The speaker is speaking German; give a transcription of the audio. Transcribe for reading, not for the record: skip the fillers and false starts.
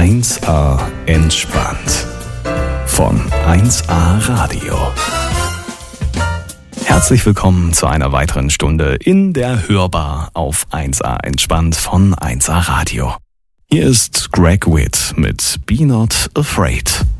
1A entspannt von 1A Radio. Herzlich willkommen zu einer weiteren Stunde in der Hörbar auf 1A entspannt von 1A Radio. Hier ist Greg Witt mit Be Not Afraid.